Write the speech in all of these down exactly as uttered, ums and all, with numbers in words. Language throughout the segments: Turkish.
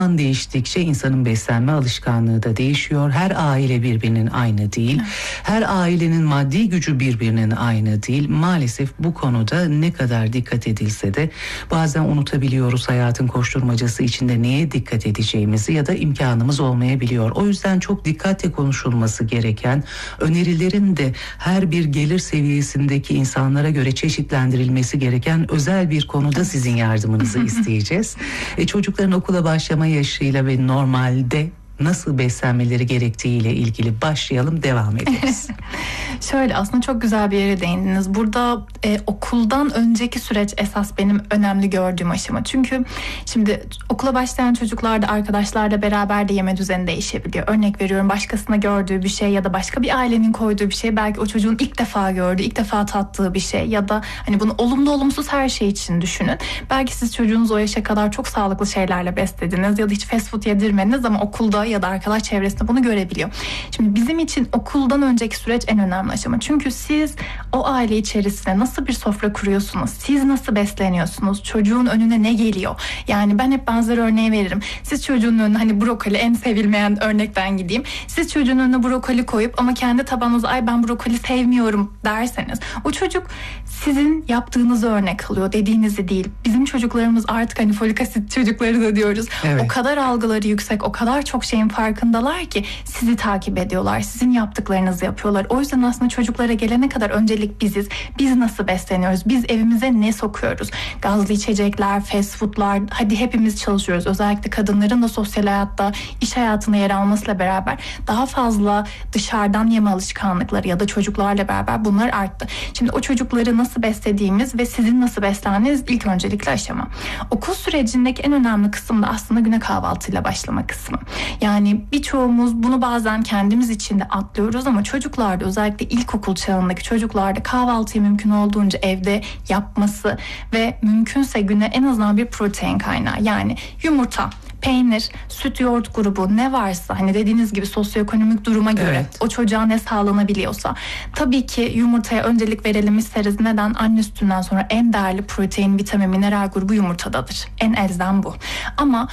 değiştikçe insanın beslenme alışkanlığı da değişiyor. Her aile birbirinin aynı değil. Her ailenin maddi gücü birbirinin aynı değil. Maalesef bu konuda ne kadar dikkat edilse de bazen unutabiliyoruz hayatın koşturmacası içinde neye dikkat edeceğimizi ya da imkanımız olmayabiliyor. O yüzden çok dikkatle konuşulması gereken, önerilerin de her bir gelir seviyesindeki insanlara göre çeşitlendirilmesi gereken özel bir konuda sizin yardımınızı isteyeceğiz. E, çocukların okula başlama yaşıyla ve normalde nasıl beslenmeleri gerektiğiyle ilgili başlayalım, devam ederiz. Şöyle, aslında çok güzel bir yere değindiniz. Burada e, okuldan önceki süreç esas benim önemli gördüğüm aşama. Çünkü şimdi okula başlayan çocuklarda arkadaşlarla beraber de yeme düzeni değişebiliyor. Örnek veriyorum, başkasına gördüğü bir şey ya da başka bir ailenin koyduğu bir şey belki o çocuğun ilk defa gördüğü, ilk defa tattığı bir şey ya da hani bunu olumlu olumsuz her şey için düşünün. Belki siz çocuğunuzu o yaşa kadar çok sağlıklı şeylerle beslediniz ya da hiç fast food yedirmediniz ama okulda ya da arkadaş çevresinde bunu görebiliyor. Şimdi bizim için okuldan önceki süreç en önemli aşama. Çünkü siz o aile içerisinde nasıl bir sofra kuruyorsunuz? Siz nasıl besleniyorsunuz? Çocuğun önüne ne geliyor? Yani ben hep benzer örneği veririm. Siz çocuğun önüne, hani brokoli en sevilmeyen örnekten gideyim. Siz çocuğun önüne brokoli koyup ama kendi tabağınıza ay ben brokoli sevmiyorum derseniz o çocuk sizin yaptığınızı örnek alıyor, dediğinizi değil. Bizim çocuklarımız artık hani folik asit çocukları da diyoruz. Evet. O kadar algıları yüksek, o kadar çok şeyin farkındalar ki sizi takip ediyorlar. Sizin yaptıklarınızı yapıyorlar. O yüzden aslında çocuklara gelene kadar öncelik biziz. Biz nasıl besleniyoruz? Biz evimize ne sokuyoruz? Gazlı içecekler, fast foodlar, hadi hepimiz çalışıyoruz. Özellikle kadınların da sosyal hayatta, iş hayatına yer almasıyla beraber daha fazla dışarıdan yeme alışkanlıkları ya da çocuklarla beraber bunlar arttı. Şimdi o çocukları nasıl beslediğimiz ve sizin nasıl beslendiğiniz ilk öncelikli aşama. Okul sürecindeki en önemli kısım da aslında güne kahvaltıyla başlama kısmı. Yani birçoğumuz bunu bazen kendimiz için de atlıyoruz ama çocuklarda, özellikle ilkokul çağındaki çocuklarda kahvaltıyı mümkün olduğunca evde yapması ve mümkünse güne en azından bir protein kaynağı, yani yumurta, peynir, süt, yoğurt grubu ne varsa, hani dediğiniz gibi sosyoekonomik duruma göre evet, o çocuğa ne sağlanabiliyorsa, tabii ki yumurtaya öncelik verelim isteriz. Neden? Anne sütünden sonra en değerli protein, vitamin, mineral grubu yumurtadadır. En elzem bu. Ama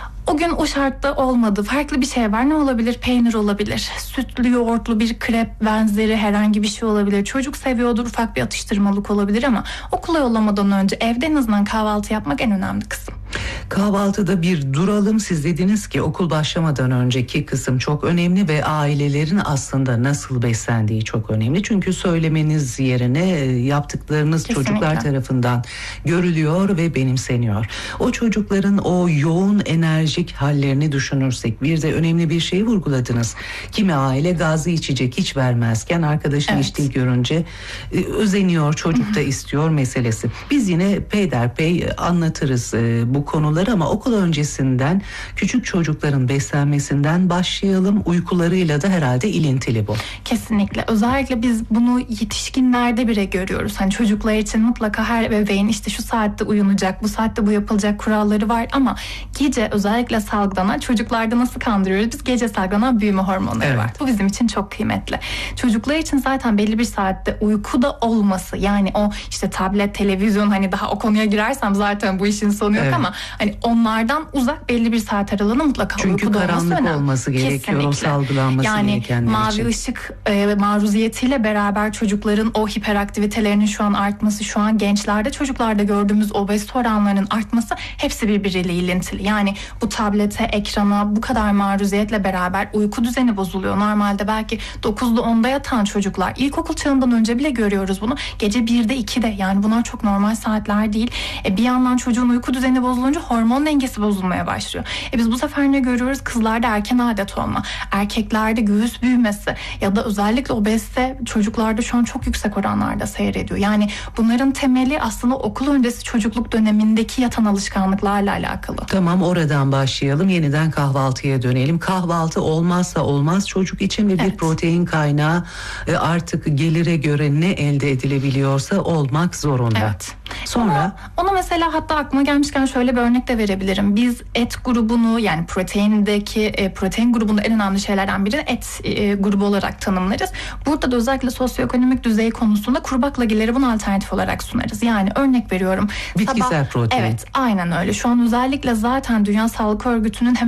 o gün o şartta olmadı, farklı bir şey var. Ne olabilir? Peynir olabilir. Sütlü, yoğurtlu bir krep benzeri herhangi bir şey olabilir. Çocuk seviyordur, ufak bir atıştırmalık olabilir ama okula yollamadan önce evde en azından kahvaltı yapmak en önemli kısım. Kahvaltıda bir duralım. Siz dediniz ki okul başlamadan önceki kısım çok önemli ve ailelerin aslında nasıl beslendiği çok önemli. Çünkü söylemeniz yerine yaptıklarınız kesinlikle çocuklar tarafından görülüyor ve benimseniyor. O çocukların o yoğun enerjik hallerini düşünürsek, bir de önemli bir şeyi vurguladınız. Kimi aile gazlı içecek hiç vermezken arkadaşın evet, içtiği görünce özeniyor, çocuk da istiyor meselesi. Biz yine peyderpey anlatırız bu konuları ama okul öncesinden küçük çocukların beslenmesinden başlayalım. Uykularıyla da herhalde ilintili bu. Kesinlikle. Özellikle biz bunu yetişkinlerde bile görüyoruz. Hani çocuklar için mutlaka her ebeveyn işte şu saatte uyunacak, bu saatte bu yapılacak kuralları var ama gece özellikle salgılanan, çocuklarda nasıl kandırıyoruz? Biz gece salgılanan büyüme hormonları evet, var. Bu bizim için çok kıymetli. Çocuklar için zaten belli bir saatte uykuda olması, yani o işte tablet, televizyon, hani daha o konuya girersem zaten bu işin sonu yok evet, ama hani onlardan uzak belli bir saat aralığına mutlaka çünkü uykuda olması önemli. Çünkü karanlık olması gerekiyor. Kesinlikle. O salgılanması yani gerekenler mavi için. ışık e, maruziyetiyle beraber çocukların o hiperaktivitelerinin şu an artması, şu an gençlerde, çocuklarda gördüğümüz obezite oranlarının artması hepsi birbiriyle ilintili. Yani bu tablete, ekrana bu kadar maruziyetle beraber uyku düzeni bozuluyor. Normalde belki dokuzda onda yatan çocuklar, ilkokul çağından önce bile görüyoruz bunu. Gece birde ikide, yani bunlar çok normal saatler değil. E, bir yandan çocuğun uyku düzeni bozulunca hormon dengesi bozulmaya başlıyor. E biz bu sefer ne görüyoruz? Kızlarda erken adet olma, erkeklerde göğüs büyümesi ya da özellikle obezite çocuklarda şu an çok yüksek oranlarda seyrediyor. Yani bunların temeli aslında okul öncesi çocukluk dönemindeki yatan alışkanlıklarla alakalı. Tamam, oradan başlayalım. Yeniden kahvaltıya dönelim. Kahvaltı olmazsa olmaz çocuk için ve evet, bir protein kaynağı artık gelire göre ne elde edilebiliyorsa olmak zorunda. Evet. Sonra? Ona, ona mesela hatta aklıma gelmişken şöyle bir örnek de verebilirim. Biz et grubunu, yani proteindeki e, protein grubunda en önemli şeylerden biri et e, grubu olarak tanımlarız. Burada da özellikle sosyoekonomik düzey konusunda kuru baklagilleri buna alternatif olarak sunarız. Yani örnek veriyorum. Bitkisel sabah, protein. Evet, aynen öyle. Şu an özellikle zaten Dünya Sağlık Örgütü'nün